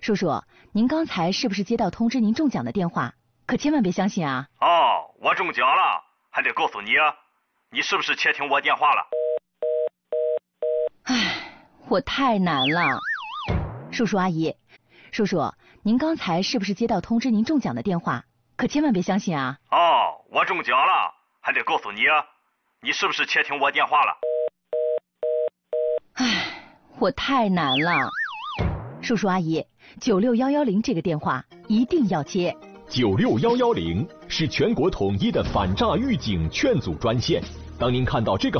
叔叔，您刚才是不是接到通知您中奖的电话？可千万别相信啊！ 哦，我中奖了，还得告诉你啊，你是不是窃听我电话了？ 唉，我太难了。叔叔阿姨，叔叔，您刚才是不是接到通知您中奖的电话？可千万别相信啊！ 哦，我中奖了，还得告诉你啊，你是不是窃听我电话了？ 唉，我太难了。叔叔阿姨，96110这个电话一定要接。 96110是全国统一的反诈预警劝阻专线。当您看到这个